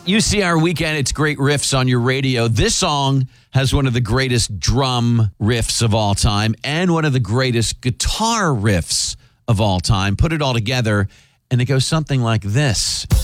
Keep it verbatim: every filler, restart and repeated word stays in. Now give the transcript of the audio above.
U C R Weekend, it's great riffs on your radio. This song has one of the greatest drum riffs of all time and one of the greatest guitar riffs of all time. Put it all together, and it goes something like this.